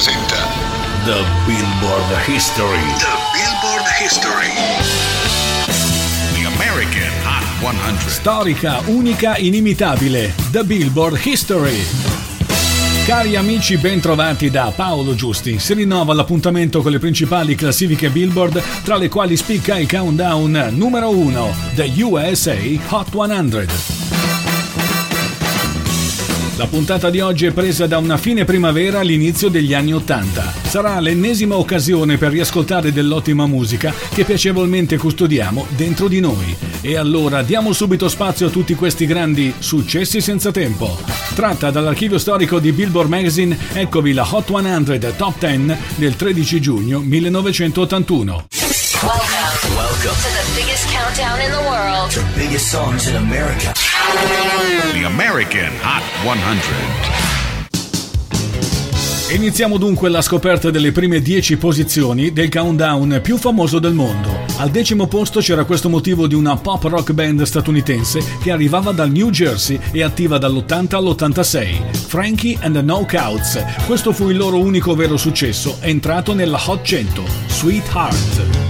presenta The Billboard History. The Billboard History. The American Hot 100. Storica, unica, inimitabile. The Billboard History. Cari amici, ben trovati da Paolo Giusti. Si rinnova l'appuntamento con le principali classifiche Billboard, tra le quali spicca il countdown numero 1, The USA Hot 100. La puntata di oggi è presa da una fine primavera all'inizio degli anni '80. Sarà l'ennesima occasione per riascoltare dell'ottima musica che piacevolmente custodiamo dentro di noi. E allora diamo subito spazio a tutti questi grandi successi senza tempo. Tratta dall'archivio storico di Billboard Magazine, eccovi la Hot 100 Top 10 del 13 giugno 1981. Welcome to the biggest countdown in the world. The biggest songs in America. The American Hot 100. Iniziamo dunque la scoperta delle prime 10 posizioni del countdown più famoso del mondo. Al 10° posto c'era questo motivo di una pop rock band statunitense che arrivava dal New Jersey e attiva dall'80 all'86. Frankie and the Knockouts. Questo fu il loro unico vero successo, entrato nella Hot 100, Sweetheart.